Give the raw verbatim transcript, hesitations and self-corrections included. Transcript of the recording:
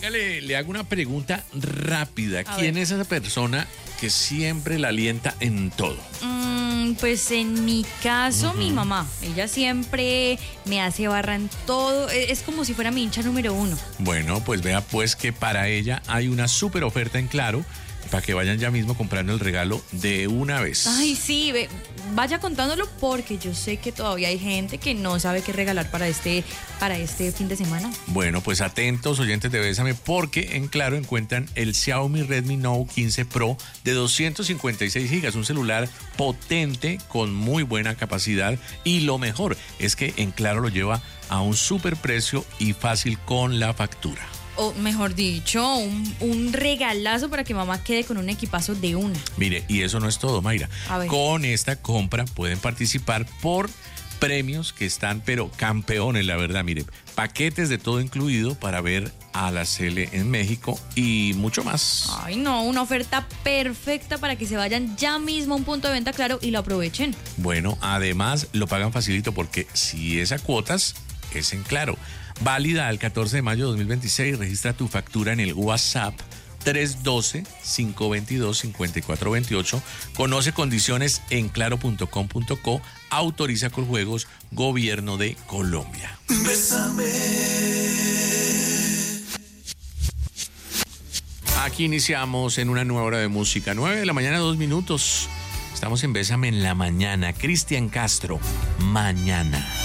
Venga, le, le hago una pregunta rápida. A ¿Quién ver. es esa persona que siempre la alienta en todo? Mm, pues en mi caso, mi mamá. Ella siempre me hace barra en todo. E- Es como si fuera mi hincha número uno. Bueno, pues vea pues que para ella hay una súper oferta en Claro para que vayan ya mismo comprando el regalo de una vez. Ay, sí, ve, vaya contándolo porque yo sé que todavía hay gente que no sabe qué regalar para este, para este fin de semana. Bueno, pues atentos oyentes de Bésame porque en Claro encuentran el Xiaomi Redmi Note quince Pro de doscientos cincuenta y seis gigas, un celular potente con muy buena capacidad y lo mejor es que en Claro lo lleva a un super precio y fácil con la factura. O mejor dicho, un, un regalazo para que mamá quede con un equipazo de una. Mire, y eso no es todo, Mayra. A ver. Con esta compra pueden participar por premios que están, pero campeones, la verdad. Mire, paquetes de todo incluido para ver a la Cele en México y mucho más. Ay, no, una oferta perfecta para que se vayan ya mismo a un punto de venta Claro y lo aprovechen. Bueno, además lo pagan facilito porque si es a cuotas, es en Claro. Válida al catorce de mayo de dos mil veintiséis. Registra tu factura en el WhatsApp tres uno dos, cinco dos dos, cinco cuatro dos ocho. Conoce condiciones en claro punto com punto co. Autoriza con juegos Gobierno de Colombia. Aquí iniciamos en una nueva hora de música. nueve de la mañana, dos minutos. Estamos en Bésame en la mañana. Cristian Castro, mañana.